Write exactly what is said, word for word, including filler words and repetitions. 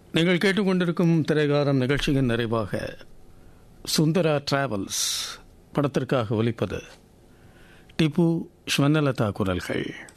நீங்கள் கேட்டுக்கொண்டிருக்கும் திரைகாரம் நிகழ்ச்சியின் நிறைவாக சுந்தரா டிராவல்ஸ் படத்திற்காக ஒலிப்பது டிப்பு ஸ்வர்ணலதா குரல்கள்.